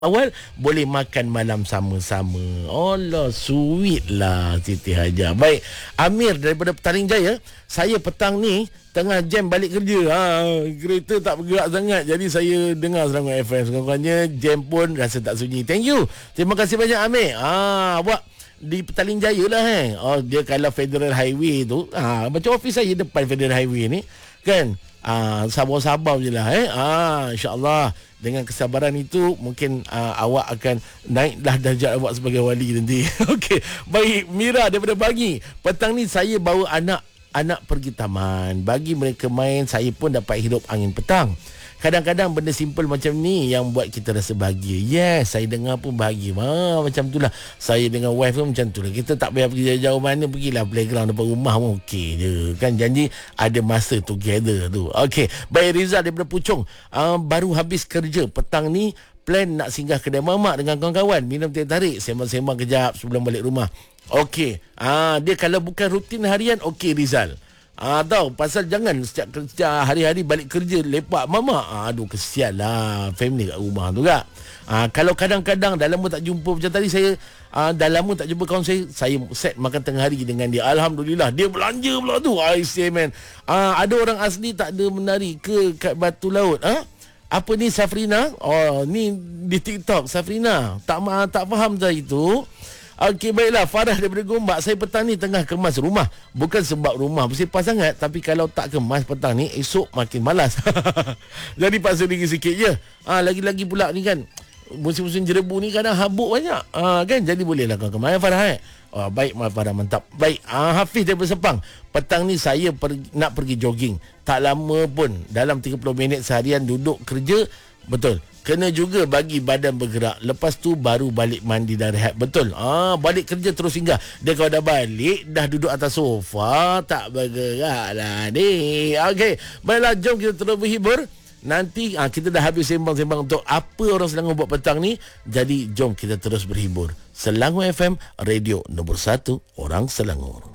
awal boleh makan malam sama-sama. Allah, sweet lah Siti Hajar. Baik, Amir daripada Petaling Jaya. Saya petang ni tengah jam balik kerja. Kereta tak bergerak sangat. Jadi saya dengar Selangor FM. Sekurang-kurangnya jam pun rasa tak sunyi. Thank you. Terima kasih banyak Amir. Awak di Petaling Jaya lah dia kalau Federal Highway tu macam office saya depan Federal Highway ni kan. Sabar-sabar je lah InsyaAllah dengan kesabaran itu mungkin awak akan naiklah darjat awak sebagai wali nanti. Okey, baik. Mira daripada Bangi, petang ni saya bawa anak pergi taman. Bagi mereka main, saya pun dapat hidup angin petang. Kadang-kadang benda simple macam ni yang buat kita rasa bahagia. Yes, saya dengar pun bahagia. Macam itulah. Saya dengan wife pun macam itulah. Kita tak payah pergi jauh-jauh mana. Pergilah playground depan rumah pun okey je. Kan janji ada masa together tu. Okey. Baik, Rizal daripada Puchong. Baru habis kerja. Petang ni plan nak singgah kedai mamak dengan kawan-kawan. Minum teh tarik. Sembang-sembang kejap sebelum balik rumah. Okey. Dia kalau bukan rutin harian, okey Rizal. Tahu pasal jangan setiap hari-hari balik kerja lepak mama. Aduh, kesian lah family kat rumah tu kak. Kalau kadang-kadang dah lama tak jumpa macam tadi, saya dah lama tak jumpa kawan saya set makan tengah hari dengan dia. Alhamdulillah dia belanja pula tu. I say man. Ada orang asli tak ada menari ke kat Batu Laut? Apa ni Safrina? Ni di TikTok Safrina. Tak faham tadi tu. Okey, baiklah. Farah daripada Gombak. Saya petang ni tengah kemas rumah. Bukan sebab rumah bersepah sangat, tapi kalau tak kemas petang ni, esok makin malas. Jadi paksa diri sikit je. Lagi-lagi pula ni kan, musim-musim jerebu ni kadang habuk banyak. Kan, jadi bolehlah kau kemas Farah. Baik, Farah, mantap. Baik, Hafiz daripada Sepang. Petang ni saya nak pergi jogging. Tak lama pun, dalam 30 minit seharian duduk kerja. Betul. Kena juga bagi badan bergerak. Lepas tu baru balik mandi dan rehat. Betul. Balik kerja terus singgah. Dia kalau dah balik, dah duduk atas sofa, tak bergerak lah ni. Okey. Baiklah, jom kita terus berhibur. Nanti kita dah habis sembang-sembang untuk apa orang Selangor buat petang ni. Jadi jom kita terus berhibur. Selangor FM, radio nombor 1 orang Selangor.